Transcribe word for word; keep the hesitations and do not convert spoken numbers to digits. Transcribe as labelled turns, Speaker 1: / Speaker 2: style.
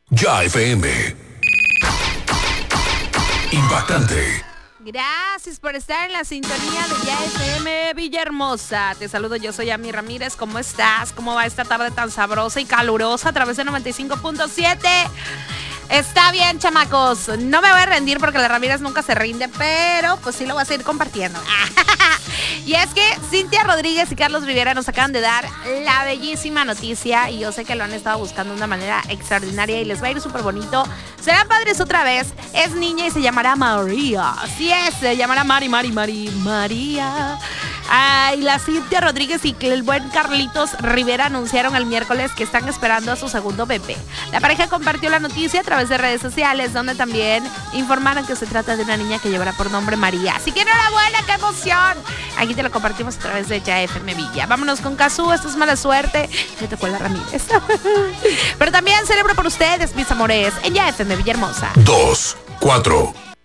Speaker 1: Ya F M. Impactante.
Speaker 2: Gracias por estar en la sintonía de Ya F M Villahermosa. Te saludo, yo soy Ami Ramírez. ¿Cómo estás? ¿Cómo va esta tarde tan sabrosa y calurosa a través de noventa y cinco punto siete? Está bien, chamacos. No me voy a rendir porque la Ramírez nunca se rinde, pero pues sí lo voy a seguir compartiendo. Y es que Cintia Rodríguez y Carlos Rivera nos acaban de dar la bellísima noticia, y yo sé que lo han estado buscando de una manera extraordinaria y les va a ir súper bonito. Serán padres otra vez. Es niña y se llamará María. Así es, se llamará Mari, Mari, Mari, María. Ay, la Cintia Rodríguez y el buen Carlitos Rivera anunciaron el miércoles que están esperando a su segundo bebé. La pareja compartió la noticia a través de redes sociales, donde también informaron que se trata de una niña que llevará por nombre María. Así que enhorabuena, qué emoción. Aquí te lo compartimos a través de Ya F M Villa. Vámonos con Cazú, esto es Mala Suerte. Me tocó la Ramírez. Pero también celebro por ustedes, mis amores, en Ya F M Villahermosa.
Speaker 1: Dos, cuatro.